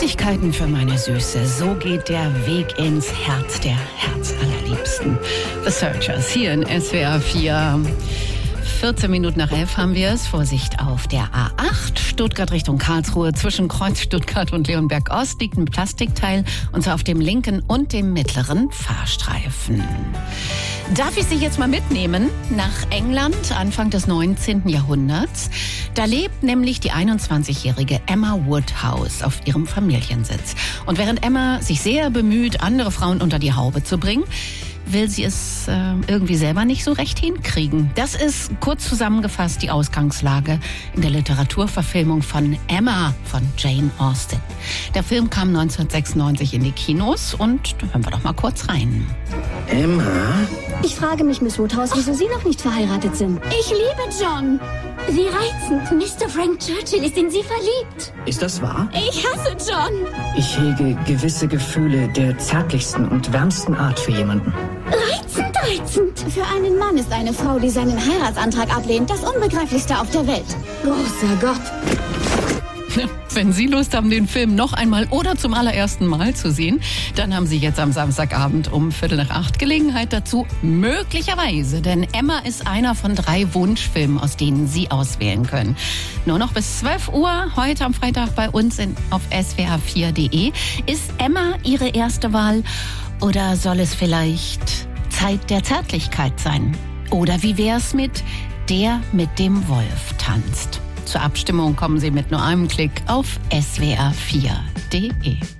Süßigkeiten für meine Süße. So geht der Weg ins Herz der Herzallerliebsten. The Searchers hier in SWR 4. 14 Minuten nach 11 haben wir es. Vorsicht auf der A8, Stuttgart Richtung Karlsruhe. Zwischen Kreuz Stuttgart und Leonberg Ost liegt ein Plastikteil, und zwar auf dem linken und dem mittleren Fahrstreifen. Darf ich Sie jetzt mal mitnehmen nach England, Anfang des 19. Jahrhunderts? Da lebt nämlich die 21-jährige Emma Woodhouse auf ihrem Familiensitz. Und während Emma sich sehr bemüht, andere Frauen unter die Haube zu bringen, will sie es irgendwie selber nicht so recht hinkriegen. Das ist kurz zusammengefasst die Ausgangslage in der Literaturverfilmung von Emma von Jane Austen. Der Film kam 1996 in die Kinos und da hören wir doch mal kurz rein. Emma? Ich frage mich, Miss Woodhouse, wieso Sie noch nicht verheiratet sind. Ich liebe John. Wie reizend. Mr. Frank Churchill ist in Sie verliebt. Ist das wahr? Ich hasse John. Ich hege gewisse Gefühle der zärtlichsten und wärmsten Art für jemanden. Reizend. Für einen Mann ist eine Frau, die seinen Heiratsantrag ablehnt, das Unbegreiflichste auf der Welt. Großer Gott. Wenn Sie Lust haben, den Film noch einmal oder zum allerersten Mal zu sehen, dann haben Sie jetzt am Samstagabend um 7:45 Gelegenheit dazu, möglicherweise. Denn Emma ist einer von 3 Wunschfilmen, aus denen Sie auswählen können. Nur noch bis 12 Uhr, heute am Freitag bei uns auf swr4.de. Ist Emma Ihre erste Wahl oder soll es vielleicht Zeit der Zärtlichkeit sein? Oder wie wär's mit Der mit dem Wolf tanzt? Zur Abstimmung kommen Sie mit nur einem Klick auf swr4.de.